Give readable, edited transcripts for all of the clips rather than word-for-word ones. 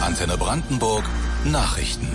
Antenne Brandenburg Nachrichten.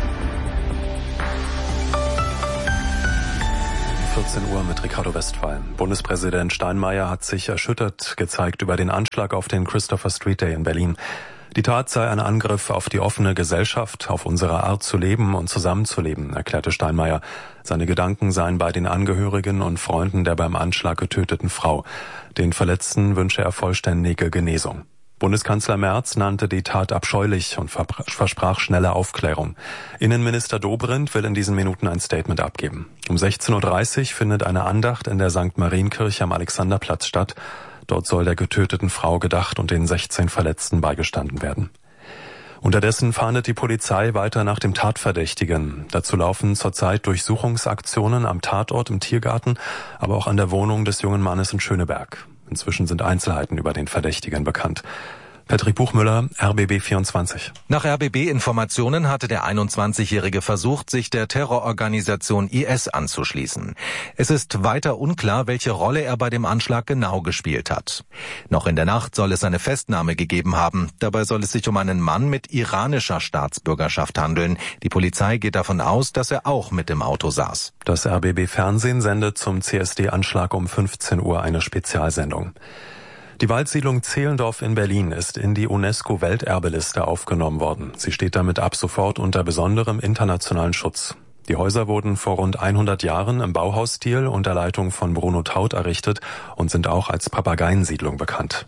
14 Uhr mit Ricardo Westphal. Bundespräsident Steinmeier hat sich erschüttert gezeigt über den Anschlag auf den Christopher Street Day in Berlin. Die Tat sei ein Angriff auf die offene Gesellschaft, auf unsere Art zu leben und zusammenzuleben, erklärte Steinmeier. Seine Gedanken seien bei den Angehörigen und Freunden der beim Anschlag getöteten Frau. Den Verletzten wünsche er vollständige Genesung. Bundeskanzler Merz nannte die Tat abscheulich und versprach schnelle Aufklärung. Innenminister Dobrindt will in diesen Minuten ein Statement abgeben. Um 16.30 Uhr findet eine Andacht in der St. Marienkirche am Alexanderplatz statt. Dort soll der getöteten Frau gedacht und den 16 Verletzten beigestanden werden. Unterdessen fahndet die Polizei weiter nach dem Tatverdächtigen. Dazu laufen zurzeit Durchsuchungsaktionen am Tatort im Tiergarten, aber auch an der Wohnung des jungen Mannes in Schöneberg. Inzwischen sind Einzelheiten über den Verdächtigen bekannt. Patrick Buchmüller, RBB 24. Nach RBB-Informationen hatte der 21-Jährige versucht, sich der Terrororganisation IS anzuschließen. Es ist weiter unklar, welche Rolle er bei dem Anschlag genau gespielt hat. Noch in der Nacht soll es eine Festnahme gegeben haben. Dabei soll es sich um einen Mann mit iranischer Staatsbürgerschaft handeln. Die Polizei geht davon aus, dass er auch mit im Auto saß. Das RBB-Fernsehen sendet zum CSD-Anschlag um 15 Uhr eine Spezialsendung. Die Waldsiedlung Zehlendorf in Berlin ist in die UNESCO-Welterbeliste aufgenommen worden. Sie steht damit ab sofort unter besonderem internationalen Schutz. Die Häuser wurden vor rund 100 Jahren im Bauhausstil unter Leitung von Bruno Taut errichtet und sind auch als Papageiensiedlung bekannt.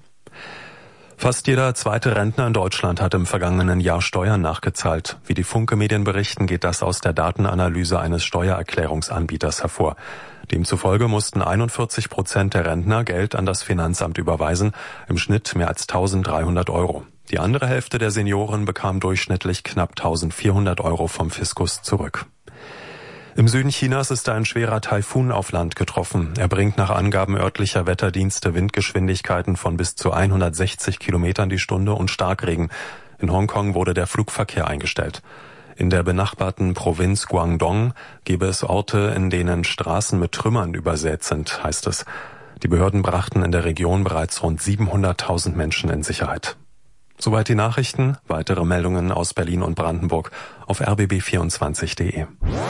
Fast jeder zweite Rentner in Deutschland hat im vergangenen Jahr Steuern nachgezahlt. Wie die Funke-Medien berichten, geht das aus der Datenanalyse eines Steuererklärungsanbieters hervor. Demzufolge mussten 41% der Rentner Geld an das Finanzamt überweisen, im Schnitt mehr als 1.300 Euro. Die andere Hälfte der Senioren bekam durchschnittlich knapp 1.400 Euro vom Fiskus zurück. Im Süden Chinas ist ein schwerer Taifun auf Land getroffen. Er bringt nach Angaben örtlicher Wetterdienste Windgeschwindigkeiten von bis zu 160 Kilometern die Stunde und Starkregen. In Hongkong wurde der Flugverkehr eingestellt. In der benachbarten Provinz Guangdong gebe es Orte, in denen Straßen mit Trümmern übersät sind, heißt es. Die Behörden brachten in der Region bereits rund 700.000 Menschen in Sicherheit. Soweit die Nachrichten. Weitere Meldungen aus Berlin und Brandenburg auf rbb24.de.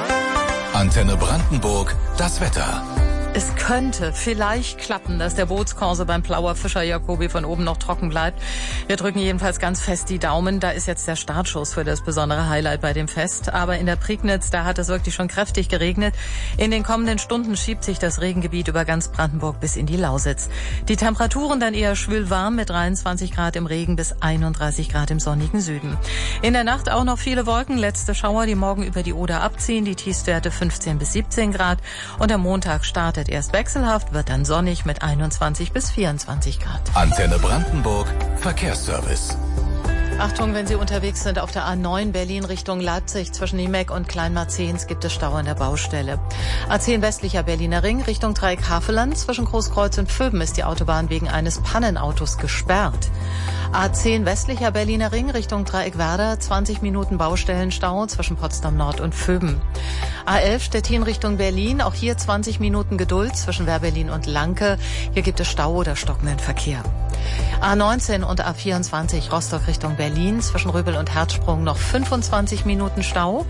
Antenne Brandenburg, das Wetter. Es könnte vielleicht klappen, dass der Bootskorse beim Plauer Fischer Jacobi von oben noch trocken bleibt. Wir drücken jedenfalls ganz fest die Daumen. Da ist jetzt der Startschuss für das besondere Highlight bei dem Fest. Aber in der Prignitz, da hat es wirklich schon kräftig geregnet. In den kommenden Stunden schiebt sich das Regengebiet über ganz Brandenburg bis in die Lausitz. Die Temperaturen dann eher schwülwarm mit 23 Grad im Regen bis 31 Grad im sonnigen Süden. In der Nacht auch noch viele Wolken, letzte Schauer, die morgen über die Oder abziehen. Die Tiefstwerte 15 bis 17 Grad. Und am Montag startet erst wechselhaft, wird dann sonnig mit 21 bis 24 Grad. Antenne Brandenburg, Verkehrsservice. Achtung, wenn Sie unterwegs sind auf der A9 Berlin Richtung Leipzig zwischen Niemeck und Kleinmarzehns gibt es Stau an der Baustelle. A10 westlicher Berliner Ring Richtung Dreieck Havelland zwischen Großkreuz und Vöben ist die Autobahn wegen eines Pannenautos gesperrt. A10 westlicher Berliner Ring Richtung Dreieck Werder 20 Minuten Baustellenstau zwischen Potsdam Nord und Vöben. A11 Stettin Richtung Berlin, auch hier 20 Minuten Geduld zwischen Wehrberlin und Lanke. Hier gibt es Stau oder stockenden Verkehr. A19 und A24 Rostock Richtung Berlin zwischen Röbel und Herzsprung noch 25 Minuten Stau.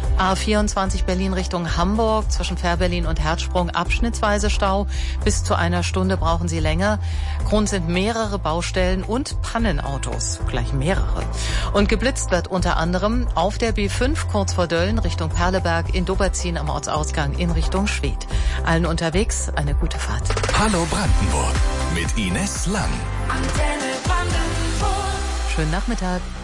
A24 Berlin Richtung Hamburg zwischen Fährberlin und Herzsprung abschnittsweise Stau. Bis zu einer Stunde brauchen Sie länger. Grund sind mehrere Baustellen und Pannenautos. Gleich mehrere. Und geblitzt wird unter anderem auf der B5 kurz vor Dölln Richtung Perleberg, in Doberzin am Ortsausgang in Richtung Schwedt. Allen unterwegs eine gute Fahrt. Hallo Brandenburg mit Ines Lang. Antenne Brandenburg. Schönen Nachmittag.